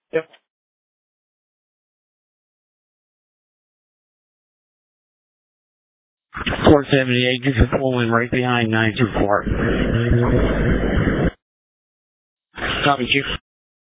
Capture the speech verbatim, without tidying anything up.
Yep. four seventy-eight, just a pulling right behind nine two four. Copy, Chief.